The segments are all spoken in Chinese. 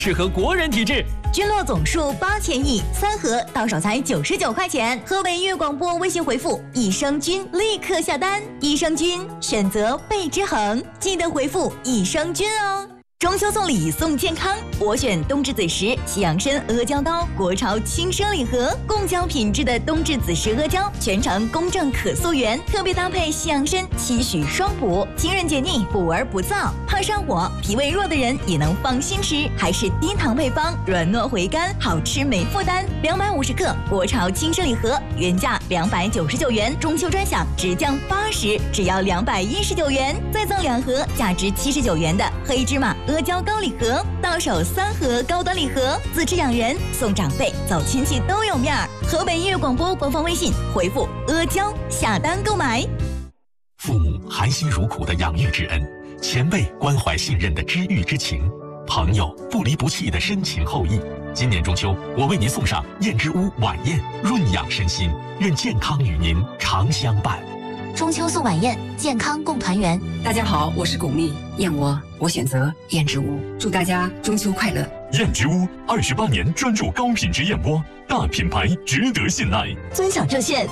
适合国人体质。 菌落总数8000亿，3盒到手才99块钱。河北音乐广播微信回复“益生菌”立刻下单。益生菌，选择倍之恒，记得回复“益生菌”哦。中秋送礼送健康，我选冬至子时西洋参阿胶刀国潮轻奢礼盒，贡胶品质的冬至子时阿胶，全程公正可溯源，特别搭配西洋参，期许双补，清润解腻，补而不燥。怕上火、脾胃弱的人也能放心吃，还是低糖配方，软糯回甘，好吃没负担。250克国潮轻奢礼盒，原价299元，中秋专享直降80，只要219元，再赠2盒价值79元的黑芝麻阿胶高礼盒，到手3盒高端礼盒，自制养人送长辈，走亲戚都有面儿。河北音乐广播官方微信回复阿胶下单购买。 父母含辛茹苦的养育之恩，前辈关怀信任的知遇之情，朋友不离不弃的深情厚谊。今年中秋，我为您送上燕之屋晚宴，润养身心，愿健康与您常相伴。 中秋送晚宴，健康共团圆。 大家好，我是巩俐，燕窝我选择燕之屋，祝大家中秋快乐。 燕之屋28年专注高品质燕窝，大品牌值得信赖。 尊享热线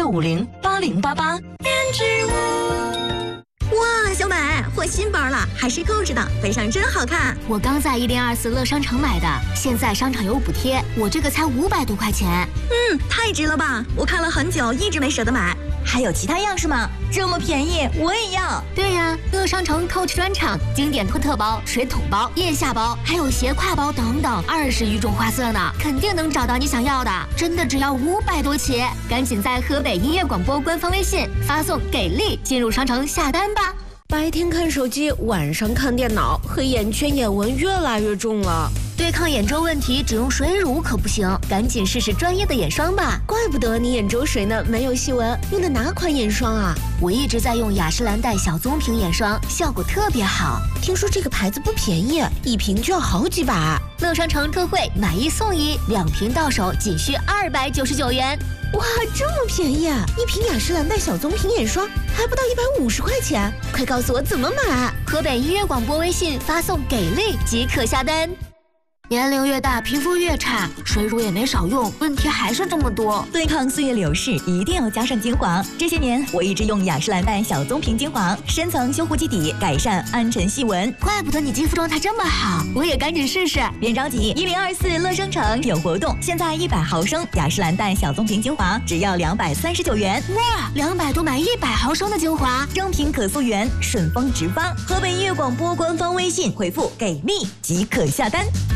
66508088。燕之屋。哇，小美换新包了，还是购置的，背上真好看。 我刚在1024乐商城买的，现在商场有补贴，我这个才500多块钱。 太值了吧！我看了很久，一直没舍得买。还有其他样式吗？这么便宜，我也要。 对呀，乐商城 Coach 专场，经典托特包、水桶包、腋下包，还有斜挎包等等，20余种花色呢，肯定能找到你想要的。真的只要500多起，赶紧在河北音乐广播官方微信发送“给力”进入商城下单吧。 白天看手机，晚上看电脑，黑眼圈、眼纹越来越重了。 对抗眼周问题，只用水乳可不行，赶紧试试专业的眼霜吧。 怪不得你眼周水呢，没有细纹。用的哪款眼霜啊？ 我一直在用雅诗兰黛小棕瓶眼霜，效果特别好。 听说这个牌子不便宜，一瓶就要好几百。 乐商城特惠，买1送1，2瓶到手仅需299元。 哇，这么便宜啊！一瓶雅诗兰黛小棕瓶眼霜还不到150块钱，快告诉我怎么买！ 河北音乐广播微信发送“给力”即可下单。年龄越大，皮肤越差，水乳也没少用，问题还是这么多。 对抗岁月流逝，一定要加上精华。这些年，我一直用雅诗兰黛小棕瓶精华，深层修护基底，改善暗沉细纹。 怪不得你肌肤状态这么好，我也赶紧试试。 别着急，1024乐商城有活动，现在100毫升雅诗兰黛小棕瓶精华只要239元。 哇，200多买100毫升的精华， 正品可溯源，顺丰直发。河北音乐广播官方微信回复“给力”即可下单。